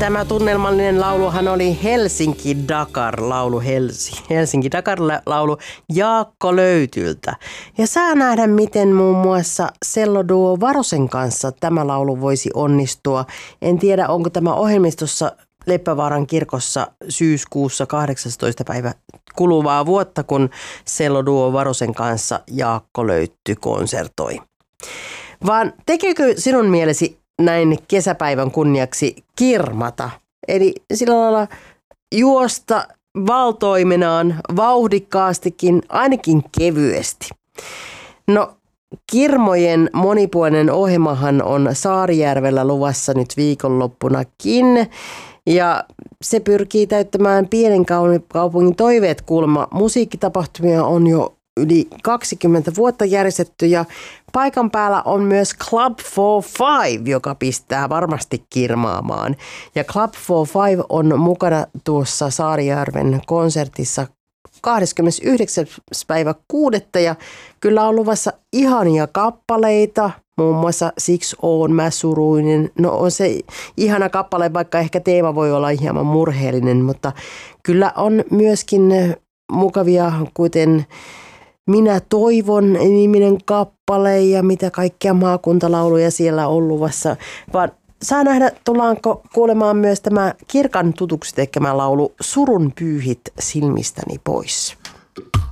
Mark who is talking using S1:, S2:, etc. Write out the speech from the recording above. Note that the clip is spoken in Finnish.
S1: Tämä tunnelmallinen lauluhan oli Helsinki-Dakar-laulu, Helsinki-Dakar-laulu Jaakko Löytyltä. Ja saa nähdä, miten muun muassa selloduo Varosen kanssa tämä laulu voisi onnistua. En tiedä, onko tämä ohjelmistossa Leppävaaran kirkossa syyskuussa 18. päivä kuluvaa vuotta, kun selloduo Varosen kanssa Jaakko Löytty konsertoi. Vaan tekeekö sinun mielesi näin kesäpäivän kunniaksi kirmata? Eli sillä lailla juosta valtoimenaan vauhdikkaastikin, ainakin kevyesti. No, kirmojen monipuolinen ohjelmahan on Saarijärvellä luvassa nyt viikonloppunakin. Ja se pyrkii täyttämään pienen kaupungin toiveet kuulemma. Musiikkitapahtumia on jo yli 20 vuotta järjestetty ja paikan päällä on myös Club 45, joka pistää varmasti kirmaamaan. Ja Club 45 on mukana tuossa Saarijärven konsertissa 29. päivä 6. ja kyllä on luvassa ihania kappaleita. Muun muassa Siksi oon mä suruinen. No on se ihana kappale, vaikka ehkä teema voi olla hieman murheellinen, mutta kyllä on myöskin mukavia, kuten Minä toivon -niminen kappale ja mitä kaikkia maakuntalauluja siellä on luvassa. Vaan saa nähdä, tullaanko kuulemaan myös tämä Kirkan tutuksi tekemä laulu Surun pyyhit silmistäni pois.